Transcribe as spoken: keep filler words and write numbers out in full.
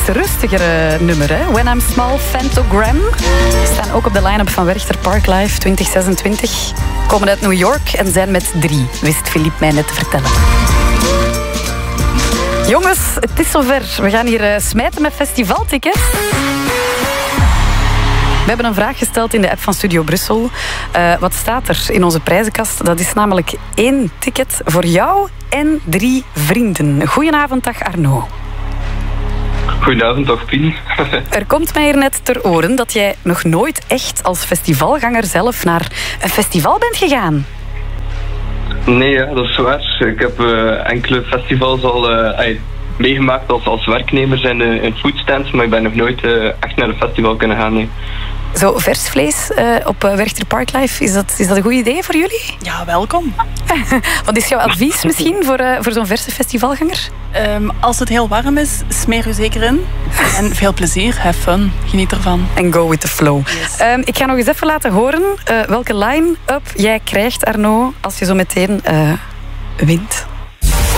rustigere nummer, hè? When I'm Small, Phantogram. We staan ook op de line-up van Werchter Park Live twintig zesentwintig. Komen uit New York en zijn met drie, wist Philippe mij net te vertellen. Jongens, het is zover. We gaan hier uh, smijten met festivaltickets. We hebben een vraag gesteld in de app van Studio Brussel. Uh, wat staat er in onze prijzenkast? Dat is namelijk één ticket voor jou en drie vrienden. Goedenavond, dag Arno. Goedenavond, dag Pien. Er komt mij hier net ter oren dat jij nog nooit echt als festivalganger zelf naar een festival bent gegaan. Nee, ja, dat is waar. Ik heb uh, enkele festivals al uh, meegemaakt als, als werknemer in, uh, in foodstands, maar ik ben nog nooit uh, echt naar een festival kunnen gaan. Nee. Zo, vers vlees uh, op uh, Werchter Park Live, is dat, is dat een goed idee voor jullie? Ja, welkom. Wat is jouw advies misschien voor, uh, voor zo'n verse festivalganger? Um, als het heel warm is, smeer u zeker in. En veel plezier, have fun, geniet ervan. En go with the flow. Yes. Um, ik ga nog eens even laten horen uh, welke line-up jij krijgt, Arno, als je zo meteen uh, wint.